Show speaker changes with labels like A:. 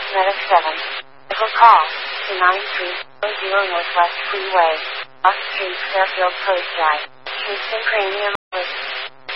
A: Medic 7. Vehicle call to 9300 Northwest Freeway, Off Street, Fairfield Post Drive, Kingston Premium.